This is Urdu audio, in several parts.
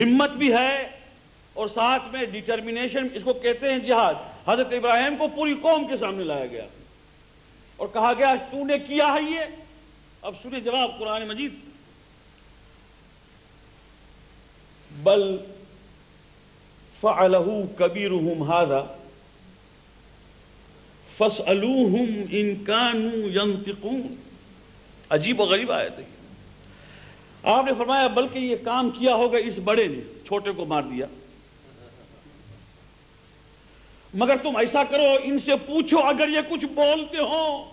ہمت بھی ہے اور ساتھ میں ڈیٹرمینیشن، اس کو کہتے ہیں جہاد۔ حضرت ابراہیم کو پوری قوم کے سامنے لایا گیا اور کہا گیا تو نے کیا ہے یہ؟ اب سنیں جواب قرآن مجید، بل فعلہ کبیرہم ھذا فاسألوہم ان کانوا ینطقون۔ عجیب و غریب آیت ہے۔ آپ نے فرمایا بلکہ یہ کام کیا ہوگا اس بڑے نے، چھوٹے کو مار دیا، مگر تم ایسا کرو ان سے پوچھو اگر یہ کچھ بولتے ہوں۔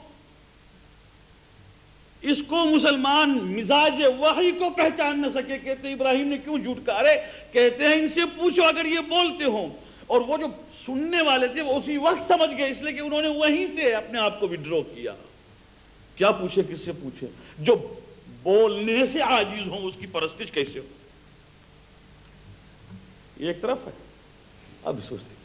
اس کو مسلمان مزاج وحی کو پہچان نہ سکے، کہتے ہیں ابراہیم نے کیوں جھوٹ کہا؟ کہتے ہیں ان سے پوچھو اگر یہ بولتے ہوں۔ اور وہ جو سننے والے تھے وہ اسی وقت سمجھ گئے، اس لیے کہ انہوں نے وہیں سے اپنے آپ کو وڈرو کیا۔ کیا پوچھے، کس سے پوچھے؟ جو بولنے سے عاجز ہوں اس کی پرستش کیسے ہو؟ یہ ایک طرف ہے۔ اب سوچ دیکھیے،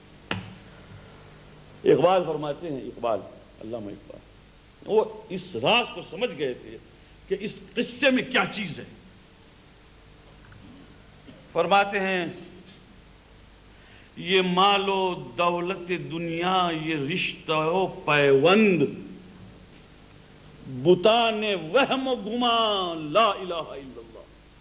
اقبال فرماتے ہیں، اقبال علامہ اقبال، وہ اس راز کو سمجھ گئے تھے کہ اس قصے میں کیا چیز ہے۔ فرماتے ہیں یہ مال و دولت دنیا، یہ رشتہ و پیوند، بتان وہم و گمان لا الہ الا اللہ۔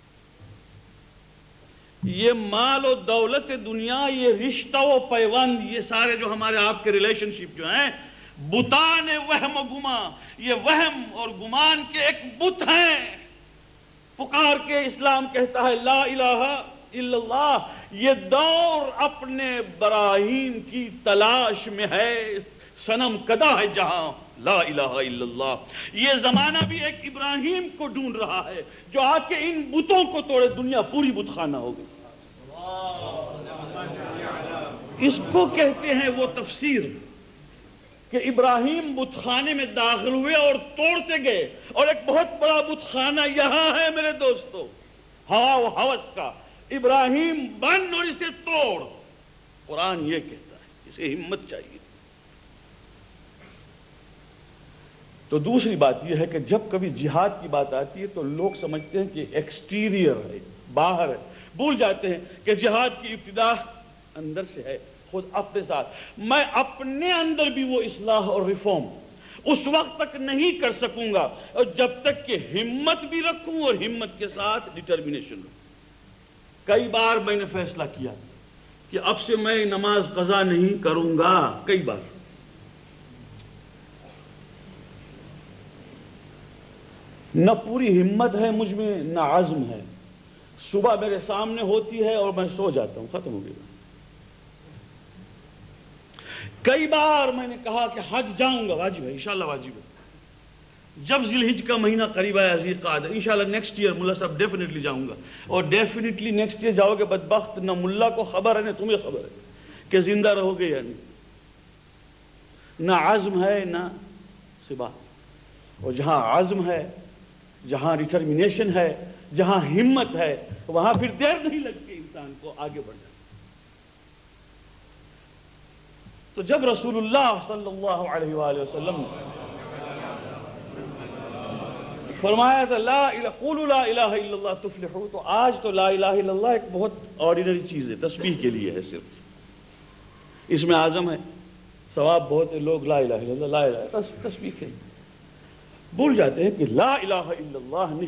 یہ مال و دولت دنیا، یہ رشتہ و پیوند، یہ سارے جو ہمارے آپ کے ریلیشن شپ جو ہیں، بتان وہم و گمان، یہ وہم اور گمان کے ایک بت ہیں۔ پکار کے اسلام کہتا ہے لا الہ الا اللہ۔ یہ دور اپنے براہین کی تلاش میں ہے، صنم کدہ ہے جہاں لا الہ الا اللہ۔ یہ زمانہ بھی ایک ابراہیم کو ڈھونڈ رہا ہے جو آ کے ان بتوں کو توڑے، دنیا پوری بت خانہ ہو گئی۔ اس کو کہتے ہیں وہ تفسیر کہ ابراہیم بت خانے میں داخل ہوئے اور توڑتے گئے، اور ایک بہت بڑا بت خانہ یہاں ہے میرے دوستو، ہوا و ہوس کا۔ ابراہیم بن اور اسے توڑ، قرآن یہ کہتا ہے، اسے ہمت چاہیے۔ تو دوسری بات یہ ہے کہ جب کبھی جہاد کی بات آتی ہے تو لوگ سمجھتے ہیں کہ ایکسٹیریئر ہے، باہر ہے، بھول جاتے ہیں کہ جہاد کی ابتدا اندر سے ہے، خود اپنے ساتھ۔ میں اپنے اندر بھی وہ اصلاح اور ریفارم اس وقت تک نہیں کر سکوں گا اور جب تک کہ ہمت بھی رکھوں اور ہمت کے ساتھ ڈٹرمینیشن رکھوں۔ کئی بار میں نے فیصلہ کیا کہ اب سے میں نماز قضا نہیں کروں گا، کئی بار۔ نہ پوری ہمت ہے مجھ میں، نہ عزم ہے۔ صبح میرے سامنے ہوتی ہے اور میں سو جاتا ہوں، ختم ہو گیا۔ کئی بار میں نے کہا کہ حج جاؤں گا، واجب ہے، انشاءاللہ واجب ہے۔ جب ذی الحج کا مہینہ قریب آیا، ذی القعدہ، انشاءاللہ نیکسٹ ایئر ملا صاحب ڈیفینیٹلی جاؤں گا۔ اور ڈیفینیٹلی نیکسٹ ایئر جاؤ گے بدبخت، نہ ملا کو خبر ہے نہ تمہیں خبر ہے کہ زندہ رہو گے یا نہیں۔ نہ عزم ہے نہ ثبات۔ اور جہاں عزم ہے، جہاں ڈٹرمینیشن ہے، جہاں ہمت ہے، وہاں پھر دیر نہیں لگتی انسان کو آگے بڑھنا۔ تو جب رسول اللہ صلی اللہ علیہ وآلہ وسلم فرمایا تھا لا الہ قولوا لا الہ الا اللہ تفلحوا، تو آج تو لا الہ الا اللہ ایک بہت آرڈینری چیز ہے، تسبیح کے لیے ہے صرف۔ اس میں عزم ہے، ثواب بہت ہے، لوگ لا الہ الا اللہ لا الہ تسبیح کے لیے بھول جاتے ہیں کہ لا الہ الا اللہ نے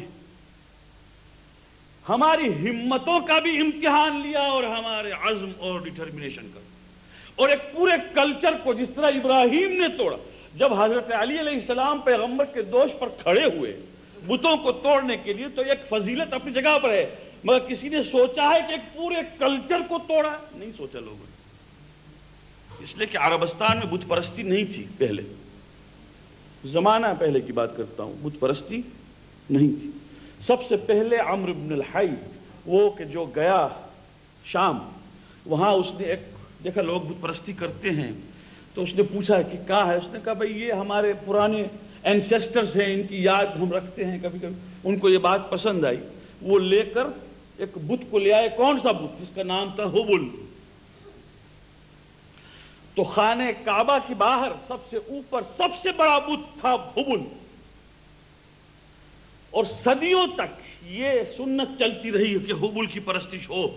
ہماری ہمتوں کا بھی امتحان لیا اور ہمارے عزم اور ڈٹرمینیشن کا، اور ایک پورے کلچر کو جس طرح ابراہیم نے توڑا۔ جب حضرت علی علیہ السلام پیغمبر کے دوش پر کھڑے ہوئے بتوں کو توڑنے کے لیے تو ایک فضیلت اپنی جگہ پر ہے، مگر کسی نے سوچا ہے کہ ایک پورے کلچر کو توڑا؟ نہیں سوچا لوگوں نے، اس لیے کہ عربستان میں بت پرستی نہیں تھی پہلے، زمانہ پہلے کی بات کرتا ہوں، بت پرستی نہیں تھی۔ سب سے پہلے عمرو بن الحی، وہ کہ جو گیا شام، وہاں اس نے ایک دیکھا لوگ بت پرستی کرتے ہیں، تو اس نے پوچھا کہ کیا ہے؟ اس نے کہا بھئی یہ ہمارے پرانے اینسیسٹرز ہیں، ان کی یاد ہم رکھتے ہیں کبھی کبھی۔ ان کو یہ بات پسند آئی، وہ لے کر ایک بت کو لے آئے۔ کون سا بت؟ جس کا نام تھا ہبل۔ تو خانہ کعبہ کی باہر سب سے اوپر سب سے بڑا بت تھا ہبل۔ اور صدیوں تک یہ سنت چلتی رہی کہ حبل کی پرستش ہو